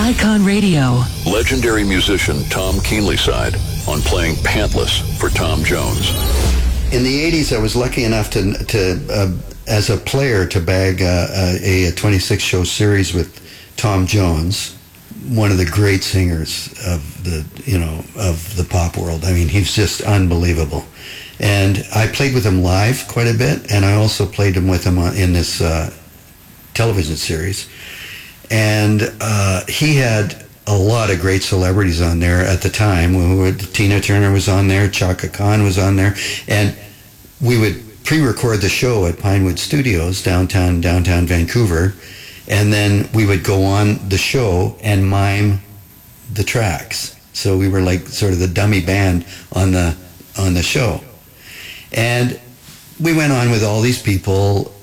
Icon Radio. Legendary musician Tom Keenlyside on playing Pantless for Tom Jones. In the 80s, I was lucky enough to as a player, to bag a 26-show series with Tom Jones, one of the great singers of the pop world. I mean, he's just unbelievable. And I played with him live quite a bit, and I also played with him in this television series. And he had a lot of great celebrities on there at the time. Tina Turner was on there, Chaka Khan was on there, and we would pre-record the show at Pinewood Studios, downtown Vancouver, and then we would go on the show and mime the tracks. So we were like sort of the dummy band on the show. And we went on with all these people,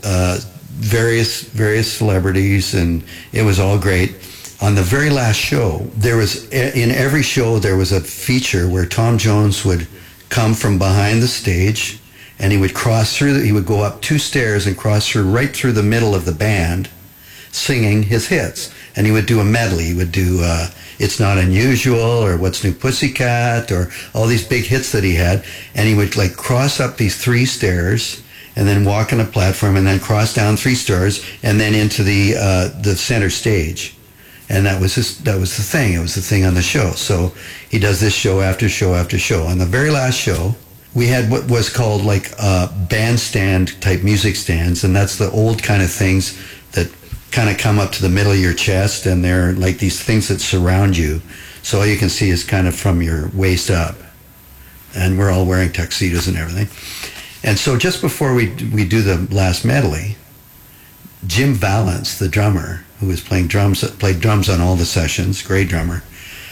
various celebrities, and it was all great. On the very last show, in every show there was a feature where Tom Jones would come from behind the stage, and he would he would go up 2 stairs and cross right through the middle of the band, singing his hits. And he would do a medley. He would do It's Not Unusual, or What's New Pussycat, or all these big hits that he had. And he would like cross up these 3 stairs and then walk on a platform and then cross down 3 stairs and then into the center stage. And that was the thing. It was the thing on the show. So he does this show after show after show. On the very last show, we had what was called like bandstand type music stands, and that's the old kind of things that kind of come up to the middle of your chest, and they're like these things that surround you. So all you can see is kind of from your waist up. And we're all wearing tuxedos and everything. And so just before we do the last medley, Jim Valance, the drummer, who was played drums on all the sessions, great drummer,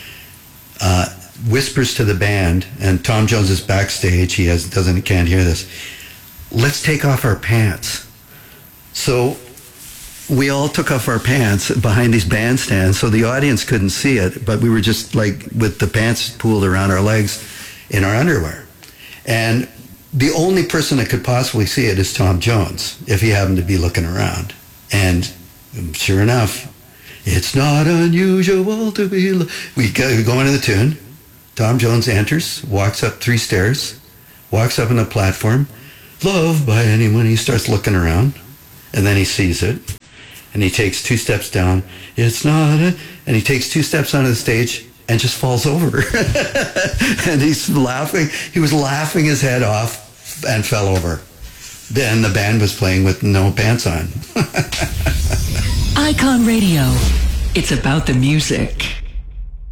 whispers to the band, and Tom Jones is backstage, can't hear this, let's take off our pants. So we all took off our pants behind these bandstands, so the audience couldn't see it, but we were just like with the pants pulled around our legs in our underwear. And the only person that could possibly see it is Tom Jones, if he happened to be looking around. And sure enough, it's not unusual to be... We go into the tune. Tom Jones enters, walks up 3 stairs, walks up on the platform, loved by anyone. He starts looking around, and then he sees it, and he takes 2 steps down. It's not... And he takes 2 steps onto the stage and just falls over. And he's laughing. He was laughing his head off and fell over. Then the band was playing with no pants on. Icon Radio. It's about the music.